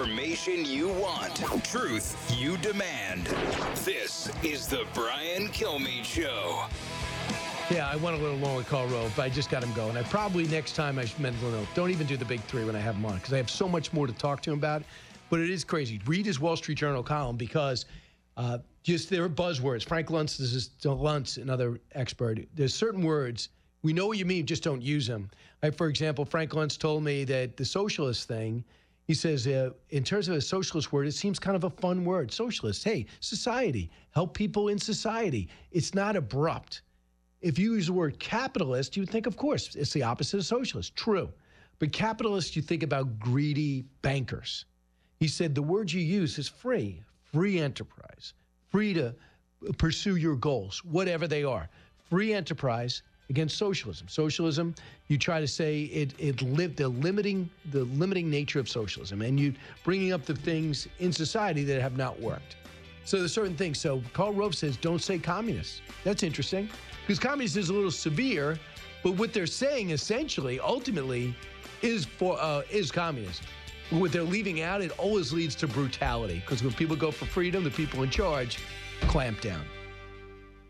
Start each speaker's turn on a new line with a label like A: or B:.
A: Information you want. Truth you demand. This is the Brian Kilmeade Show.
B: Yeah, I went a little long with Karl Rove, but I just got him going. I probably next time I should mental note. Don't even do the big three when I have him on because I have so much more to talk to him about. But it is crazy. Read his Wall Street Journal column because just there are buzzwords. Frank Luntz, another expert. There's certain words. We know what you mean, just don't use them. For example, Frank Luntz told me that the socialist thing, he says, in terms of a socialist word, it seems kind of a fun word. Socialist, hey, society, help people in society. It's not abrupt. If you use the word capitalist, you would think, of course, it's the opposite of socialist. True. But capitalist, you think about greedy bankers. He said the word you use is free enterprise, free to pursue your goals, whatever they are. Free enterprise against socialism. Socialism, you try to say the limiting nature of socialism, and you bringing up the things in society that have not worked. So there's certain things. So Karl Rove says, don't say communist. That's interesting because communist is a little severe, but what they're saying essentially, ultimately, is communism. What they're leaving out, it always leads to brutality because when people go for freedom, the people in charge clamp down.